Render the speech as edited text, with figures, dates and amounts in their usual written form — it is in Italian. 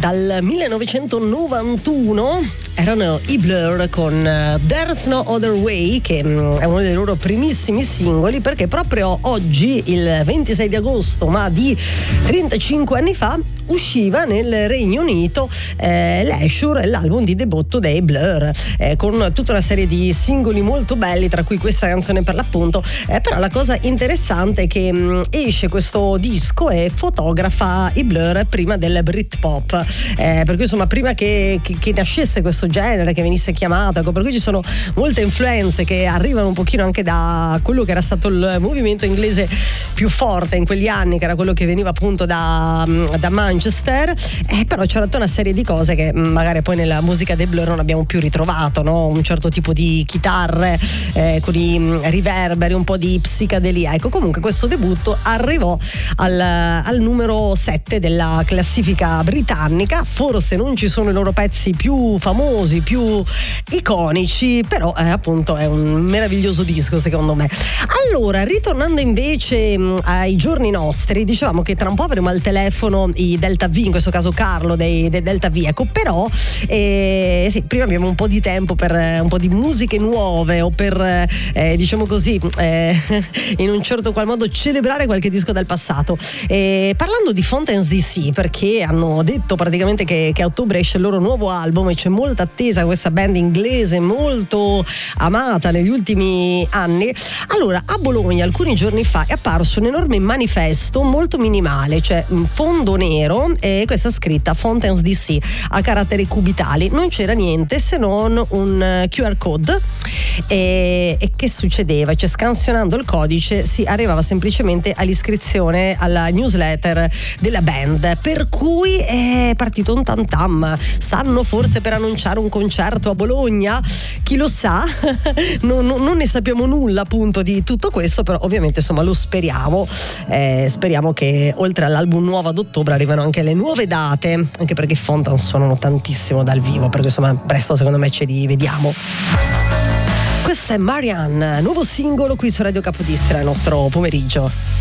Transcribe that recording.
Dal 1991 erano i Blur con There's No Other Way, che è uno dei loro primissimi singoli, perché proprio oggi, il 26 di agosto, ma di 35 anni fa, usciva nel Regno Unito Leisure, l'album di debutto dei Blur, con tutta una serie di singoli molto belli, tra cui questa canzone per l'appunto. Però la cosa interessante è che esce questo disco e fotografa i Blur prima del Britpop, per cui insomma prima che nascesse questo genere, che venisse chiamato, ecco, per cui ci sono molte influenze che arrivano un pochino anche da quello che era stato il movimento inglese più forte in quegli anni, che era quello che veniva appunto da Manchester, però c'era tutta una serie di cose che magari poi nella musica dei Blur non abbiamo più ritrovato, no? Un certo tipo di chitarre con i riverberi, un po' di psicadelia. Ecco, comunque questo debutto arrivò al numero 7 della classifica britannica. Forse non ci sono i loro pezzi più famosi, più iconici, però appunto è un meraviglioso disco secondo me. Allora, ritornando invece ai giorni nostri, dicevamo che tra un po' avremo al telefono i Delta V, in questo caso Carlo dei Delta V, ecco, però sì, prima abbiamo un po' di tempo per un po' di musiche nuove, o per diciamo così in un certo qual modo celebrare qualche disco del passato, parlando di Fountains DC, perché hanno detto praticamente che a ottobre esce il loro nuovo album e c'è molta attesa questa band inglese molto amata negli ultimi anni. Allora, a Bologna alcuni giorni fa è apparso un enorme manifesto molto minimale, cioè fondo nero e questa scritta Fountains DC a caratteri cubitali, non c'era niente se non un QR code, e che succedeva? Cioè, scansionando il codice si arrivava semplicemente all'iscrizione alla newsletter della band, per cui è partito un tantam. Stanno forse per annunciare un concerto a Bologna, chi lo sa. non ne sappiamo nulla appunto di tutto questo, però ovviamente insomma lo speriamo, speriamo che oltre all'album nuovo ad ottobre arrivano anche le nuove date, anche perché Fountains suonano tantissimo dal vivo, perché insomma presto secondo me ce li vediamo. Questa è Marianne, nuovo singolo qui su Radio Capodistria, il nostro pomeriggio.